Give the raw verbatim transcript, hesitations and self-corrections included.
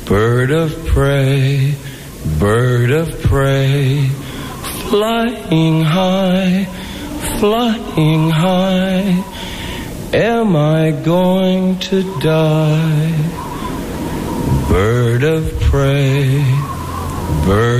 bird of prey, bird of prey, flying high, flying high, am I going to die? Bird of prey, bird